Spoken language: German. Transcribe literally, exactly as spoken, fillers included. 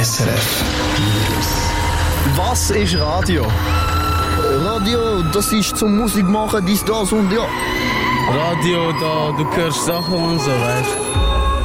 S R F News. Was ist Radio? Radio, das ist zum Musik machen, dies, das und ja. Radio, da du hörst Sachen und so, weißt du.